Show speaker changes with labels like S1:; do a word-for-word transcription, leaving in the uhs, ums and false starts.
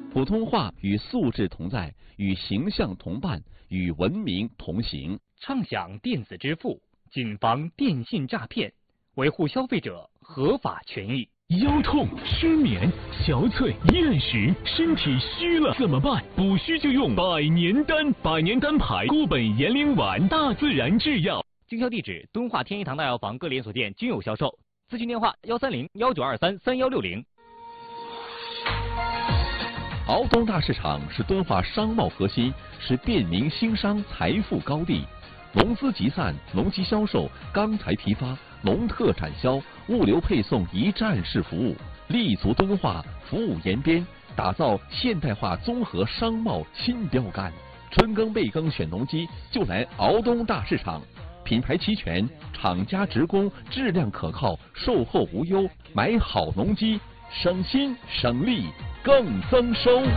S1: 普通话与素质同在，与形象同伴，与文明同行。
S2: 畅享电子支付，谨防电信诈骗，维护消费者合法权益。
S3: 腰痛、失眠、憔悴、厌食，身体虚了怎么办？补虚就用百年丹，百年丹牌固本延龄丸，大自然制药。
S2: 经销地址：敦化天一堂大药房各连锁店均有销售。咨询电话：幺三零幺九二三三幺六零。
S1: 敖东大市场是敦化商贸核心，是便民兴商财富高地。农资集散、农机销售、钢材批发、农特展销、物流配送一站式服务，立足敦化，服务延边，打造现代化综合商贸新标杆。春耕备耕选农机，就来敖东大市场。品牌齐全，厂家直供，质量可靠，售后无忧。买好农机，省心省力更增收。